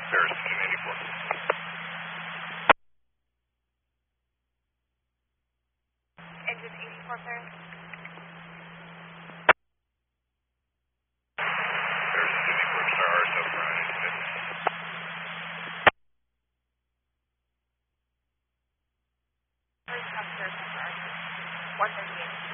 Paris, engine 84. Engine 84, Paris. Paris, engine 84, Star RSO, engine 50. Paris, 138.